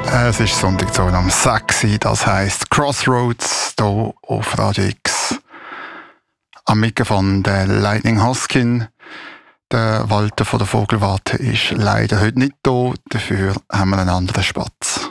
Es ist Sonntag so am 6 Uhr, das heisst Crossroads hier auf Radio X. Am Mikrofon der Lightning Hoskin. Der Walter von der Vogelwarte ist leider heute nicht da, dafür haben wir einen anderen Spatz.